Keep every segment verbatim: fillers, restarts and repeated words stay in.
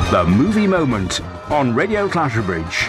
The Movie Moment on Radio Clatterbridge.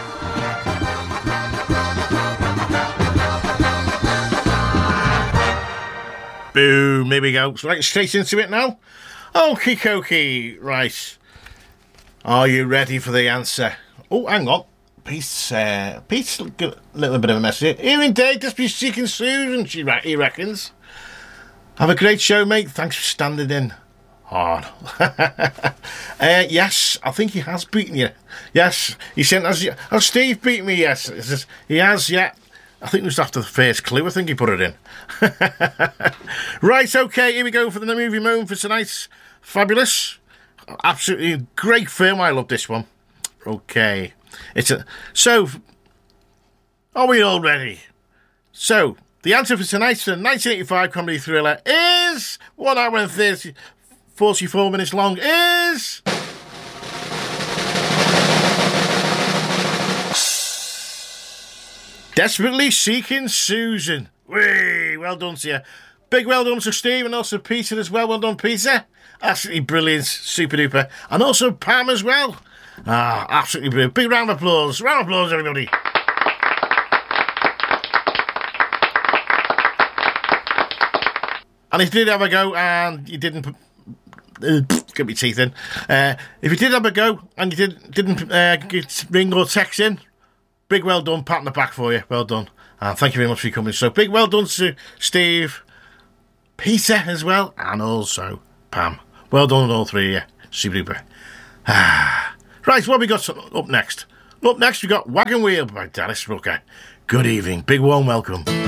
Boom, here we go. Right, straight into it now. Okie dokie. Right. Are you ready for the answer? Oh, hang on. Pete's, uh, Pete's got a little bit of a mess here. Here indeed, just be seeking Susan, she re- he reckons. Have a great show, mate. Thanks for standing in. Hard. uh, yes, I think he has beaten you. Yes, he sent us. Oh, Steve beat me, yes. Says, he has, yeah. I think it was after the first clue, I think he put it in. Right, okay, here we go for the movie moment for tonight's fabulous. Absolutely great film. I love this one. Okay. It's a So, are we all ready? So, the answer for tonight's nineteen eighty-five comedy thriller is one hour and thirty, forty-four minutes long is... Desperately Seeking Susan. Whee! Well done to you. Big well done to Steve and also Peter as well. Well done, Peter. Absolutely brilliant. Super duper. And also Pam as well. Ah, absolutely brilliant. Big round of applause. Round of applause, everybody. And if you did have a go and you didn't... Uh, get your teeth in. Uh, if you did have a go and you did, didn't uh, get, ring or text in, big well done, pat on the back for you. Well done. And thank you very much for coming. So big well done to Steve, Peter as well, and also Pam. Well done all three of you. Super duper. Ah. Right, what have we got up next? Up next we got Wagon Wheel by Dallas Rucker. Good evening. Big warm welcome.